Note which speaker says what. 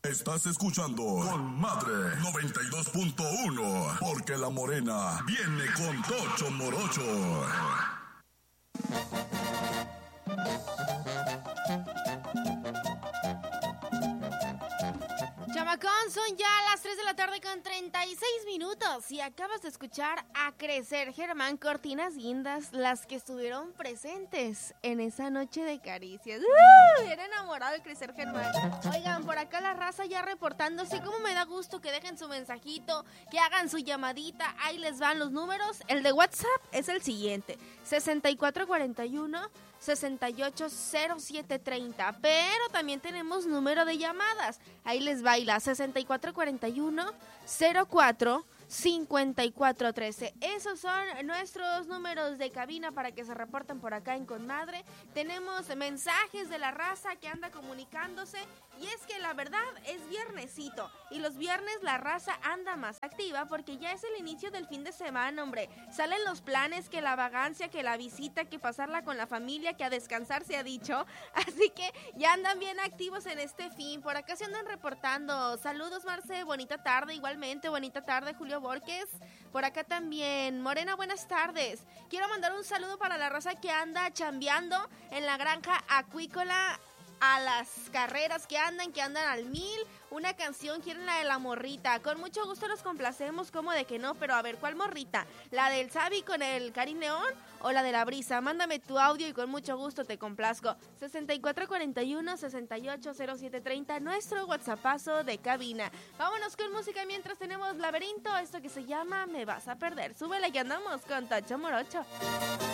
Speaker 1: Estás escuchando Con Madre 92.1, porque la morena viene con Tocho Morocho.
Speaker 2: Chamacón, son ya las 3 de la tarde con 36 minutos y acabas de escuchar a Crecer Germán, Cortinas Guindas, las que estuvieron presentes en esa noche de caricias. Bien enamorado de Crecer Germán. Oigan, por acá la raza ya reportándose. Cómo me da gusto que dejen su mensajito, que hagan su llamadita. Ahí les van los números. El de WhatsApp es el siguiente: 6441-680730. Pero también tenemos número de llamadas. Ahí les baila 6441-04-5413. Esos son nuestros números de cabina para que se reporten por acá en Conmadre. Tenemos mensajes de la raza que anda comunicándose. Y es que la verdad es viernesito. Y los viernes la raza anda más activa porque ya es el inicio del fin de semana, hombre. Salen los planes, que la vagancia, que la visita, que pasarla con la familia, que a descansar se ha dicho. Así que ya andan bien activos en este fin. Por acá se andan reportando. Saludos, Marce. Bonita tarde. Igualmente, bonita tarde, Julio Borges. Por acá también. Morena, buenas tardes. Quiero mandar un saludo para la raza que anda chambeando en la granja acuícola, a las carreras que andan al 1000. Una canción, quieren la de la morrita. Con mucho gusto los complacemos, como de que no, pero a ver, ¿cuál morrita? ¿La del Xavi con el Karim León o la de la Brisa? Mándame tu audio y con mucho gusto te complazco. 6441-680730, nuestro WhatsAppazo de cabina. Vámonos con música mientras tenemos Laberinto, esto que se llama Me Vas a Perder. Súbele que andamos con Tocho Morocho.